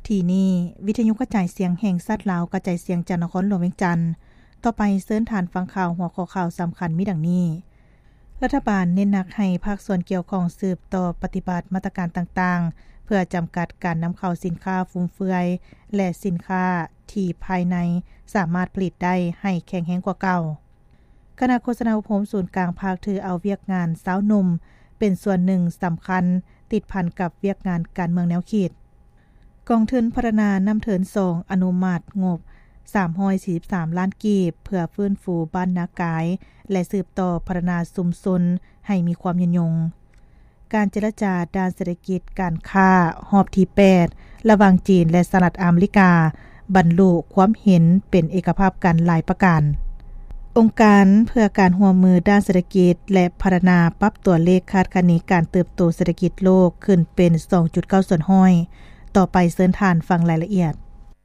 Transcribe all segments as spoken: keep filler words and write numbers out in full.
ที่นี่วิทยุกระจายเสียงแห่งสัตว์ลาวกระจายเสียงจากนครหลวงเวียงจันทน์ต่อไปเชิญทานฟังข่าวหัวข้อข่าวสำคัญมีดังนี้รัฐบาลเน้นหนักให้ภาคส่วนเกี่ยวข้องสืบต่อปฏิบัติมาตรการต่างๆเพื่อจำกัดการนำเข้าสินค้าฟุ่มเฟือยและสินค้าที่ภายในสามารถผลิตได้ให้แข็งแรงกว่าเก่าคณะโฆษณาอุปโภคศูนย์กลางภาคถือเอาเวียกงานสาวหนุ่มเป็นส่วนหนึ่งสำคัญติดพันกับเวียกงานการเมืองแนวคิดกองทุนพัฒนาน้ำเถินสองอนุมัติงบสามร้อยสี่สิบสามล้านกีบเพื่อฟื้นฟูบ้านนากายและสืบต่อพัฒนาชุมชนให้มีความยืนยงการเจรจาด้านเศรษฐกิจการค้ารอบที่แปดระหว่างจีนและสหรัฐอเมริกาบรรลุความเห็นเป็นเอกภาพกันหลายประการองค์การเพื่อการร่วมมือด้านเศรษฐกิจและพัฒนาปรับตัวเลขคาดคะเนการเติบโตเศรษฐกิจโลกขึ้นเป็น สองจุดเก้า ส่วนห้อยต่อไปเชิญทานฟังรายละเอียด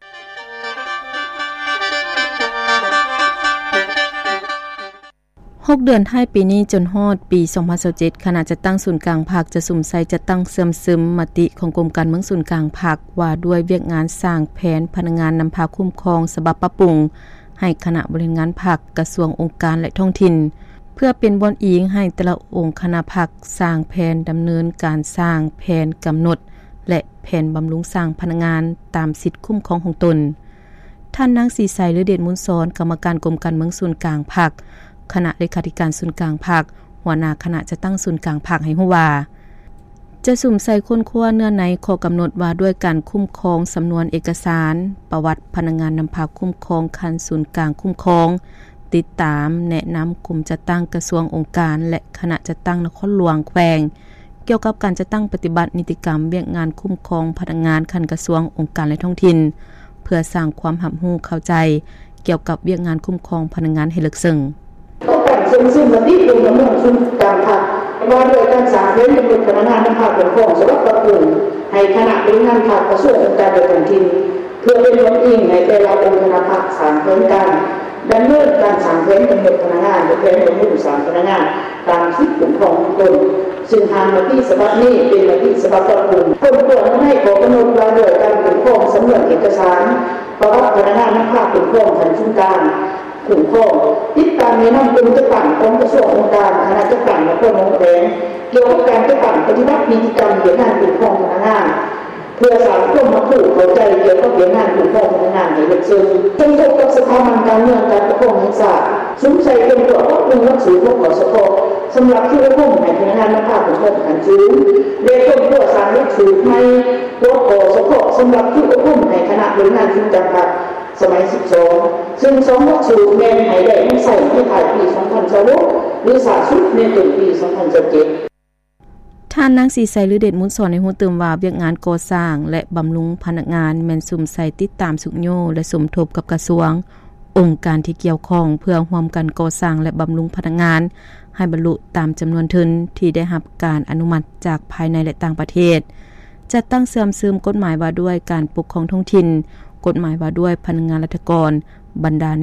หกเดือนท้ายปีนี้จนฮอดปีสองพันยี่สิบเจ็ดขณะจะตั้งศูนย์กลางภาคจะสุ่มใส่จะตั้งเสื่อมซึมมติของกรมการเมืองศูนย์กลางภาคว่าด้วยเวียกงานสร้างแผนพนักงานนำพาคุ้มครองฉบับปรับปรุงให้คณะบริหารงานภาคกระทรวงองค์การและท้องถิ่นเพื่อเป็นบอนอิงให้แต่ละองค์คณะภาคสร้างแผนดำเนินการสร้างแผนกำหนดและแผนบำรุงสร้างพนักงานตามสิทธิคุ้มครองของตนท่านนางศรีไสฤเดชมุนสอนกรรมการกรมการเมืองศูนย์กลางภาคคณะเลขาธิการศูนย์กลางภาคหัวหน้าคณะจะตั้งศูนย์กลางภาคให้ฮู้ว่าจะสุ่มใส่คนครัวเนื้อในข้อกำหนดว่าด้วยการคุ้มครองสำนวนเอกสารประวัติพนักงานนำพาคุ้มครองคันศูนย์กลางคุ้มครองติดตามแนะนำกลุ่มจะตั้งกระทรวงองค์การและคณะจะตั้งนครหลวงแขวงเกี่ยวกับการจะตั้งปฏิบัตินิติกรรมเวียกงานคุ้มครองพนักงานคันกระทรวงองค์การและท้องถิ่นเพื่อสร้างความรับรู้เข้าใจเกี่ยวกับเวียกงานคุ้มครองพนักงานให้ลึกซึ้งต้องการเสริมสร้างมติกรมการเมืองศูนย์กลางภาคว่าด้วยการสร้างแผนกำหนดพนักงานนำพาคุ้มครองฉบับปรับปรุงให้คณะบริหารภาคกระทรวงองค์การและท้องถิ่นเพื่อเป็นบอนอิงให้แต่ละองค์คณะภาคสร้างแผนการดำเนินการสร้างแผนกำหนดพนักงานและแผนบำรุงสร้างพนักงานตามสิทธิคุ้มครองของตนซึ่งทางมติฉบับนี้เป็นมติฉบับปรับปรุงคนควรให้ข้อกำหนดว่าด้วยการคุ้มครองสำนวนเอกสารประวัติพนักงานนำพาคุ้มครองขั้นศูนย์กลางคุ้มครองติดตามแนะนำกรมจัดตั้งของกระทรวงองค์การคณะจัดตั้งและคนองค์แขวงเกี่ยวกับการจัดตั้งปฏิบัตินิติกรรมเกี่ยวกับงานคุ้มครองพนักงานเพื่อสร้างความรับรู้เข้าใจเกี่ยวกับเรื่องงานคุ้มครองพนักงานให้ลึกซึ้งจนพบกับสถาบันการเมืองการปกครองแห่งชาติสุ่มใส่เป็นตัวปรับปรุงหลักสูตรของกสพสำหรับที่ระบุให้พนักงานนำพาคุ้มครองขั้นสูงเรียกต้นตัวสร้างหลักสูตรให้ตัวกสพสำหรับที่ระบุให้คณะบริหารศูนย์กลางภาคสมัยสิบสองซึ่งสองหลักสูตรแม่นให้ได้ใส่ในภายปีสองพันยี่สิบหกหรือสาสุดในต้นปีสองพันยี่สิบเจ็ดท่านนางศรีไสฤเดชมุนสอนในฮู้ตื่มว่าเวียกงานก่อสร้างและบำรุงพนักงานแม่นสุ่มใส่ติดตามสุขโยและสมทบกับกระทรวงองค์การที่เกี่ยวข้องเพื่อร่วมกันก่อสร้างและบำรุงพนักงานให้บรรลุตามจำนวนทุนที่ได้รับการอนุมัติจากภายในและต่างประเทศจัดตั้งเสื่อมซึมกฎหมายว่าด้วยการปกครองท้องถิ่นกฎหมายว่าด้วยพนักงานราชการบรรดา